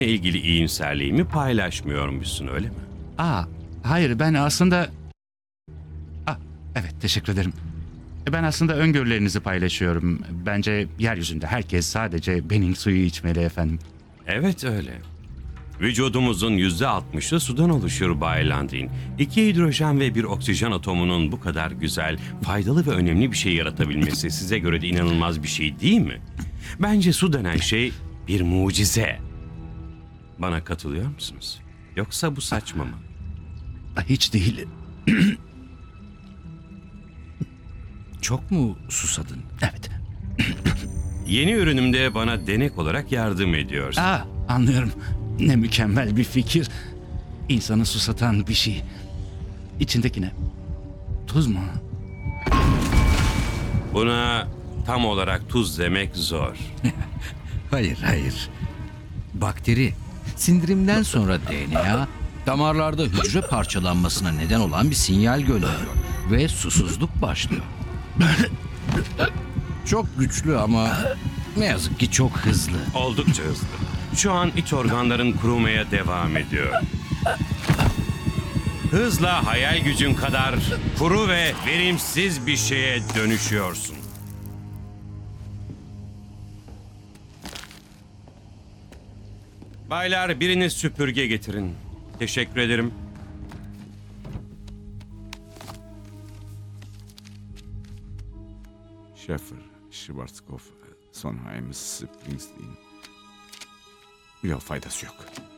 ilgili iyimserliğimi paylaşmıyormuşsun, öyle mi? Hayır, ben aslında... evet, teşekkür ederim. Ben aslında öngörülerinizi paylaşıyorum. Bence yeryüzünde herkes sadece benim suyu içmeli efendim. Evet öyle. Vücudumuzun %60'ı sudan oluşur Bay Landrin. 2 hidrojen ve bir oksijen atomunun bu kadar güzel, faydalı ve önemli bir şey yaratabilmesi size göre de inanılmaz bir şey değil mi? Bence su denen şey bir mucize. Bana katılıyor musunuz? Yoksa bu saçma mı? Hiç değil. Çok mu susadın? Evet. Yeni ürünümde bana denek olarak yardım ediyorsun. Anlıyorum. Ne mükemmel bir fikir. İnsanı susatan bir şey. İçindeki ne? Tuz mu? Buna tam olarak tuz demek zor. Hayır. Bakteri. Sindirimden sonra DNA, damarlarda hücre parçalanmasına neden olan bir sinyal gönderiyor. Ve susuzluk başlıyor. Çok güçlü ama ne yazık ki çok hızlı. Oldukça hızlı. Şu an iç organların kurumaya devam ediyor. Hızla hayal gücün kadar kuru ve verimsiz bir şeye dönüşüyorsun. Baylar, biriniz süpürge getirin. Teşekkür ederim. Schäfer, Schwarzkopf, Sondheim, Springsteen. Yok, faydası yok.